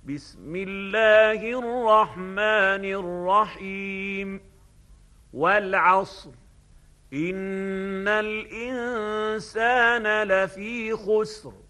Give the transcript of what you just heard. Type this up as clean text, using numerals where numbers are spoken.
بسم الله الرحمن الرحيم والعصر إن الإنسان لفي خسر